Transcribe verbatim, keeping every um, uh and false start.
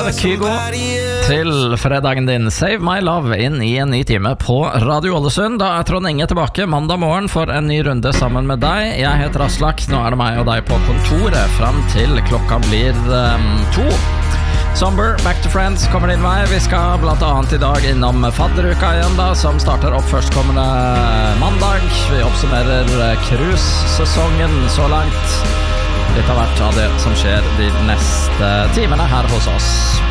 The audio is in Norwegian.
her Kygo til fredagen din. Save my love inn i en ny time på Radio Ålesund. Da er Trond Inge tilbake mandag morgen for en ny runde sammen med deg. Jeg heter Aslak, nå er det meg og deg på kontoret frem til klokka blir um, to. Somber, Back to Friends kommer din vei. Vi skal blant annet i dag innom fadderuka igjen da, som starter opp førstkommende mandag. Vi oppsummerer cruise-sesongen så langt. Litt av hvert av det som skjer de neste timene her hos oss.